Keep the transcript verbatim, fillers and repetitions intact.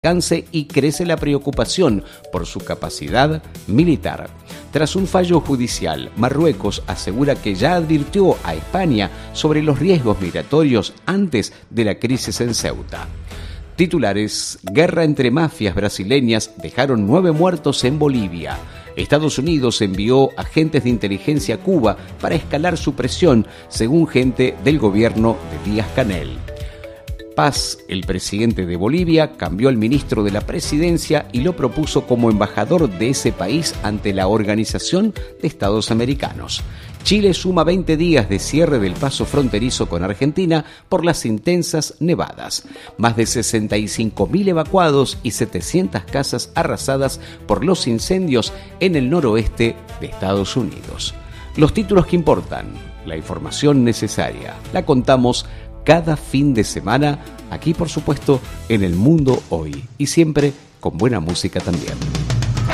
alcance y crece la preocupación por su capacidad militar. Tras un fallo judicial, Marruecos asegura que ya advirtió a España sobre los riesgos migratorios antes de la crisis en Ceuta. Titulares: guerra entre mafias brasileñas dejaron nueve muertos en Bolivia. Estados Unidos envió agentes de inteligencia a Cuba para escalar su presión, según gente del gobierno de Díaz-Canel. Paz, el presidente de Bolivia, cambió al ministro de la presidencia y lo propuso como embajador de ese país ante la Organización de Estados Americanos. Chile suma veinte días de cierre del paso fronterizo con Argentina por las intensas nevadas. Más de sesenta y cinco mil evacuados y setecientas casas arrasadas por los incendios en el noroeste de Estados Unidos. Los títulos que importan, la información necesaria, la contamos cada fin de semana, aquí por supuesto en El Mundo Hoy, y siempre con buena música también.